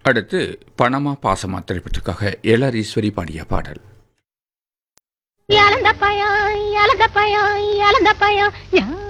அடுத்து பணமா பாசமா திரைப்படத்திற்காக எல்ஆர் ஈஸ்வரி பாடிய பாடல். இழந்த பயம் இழந்த பயம் இழந்த பயம்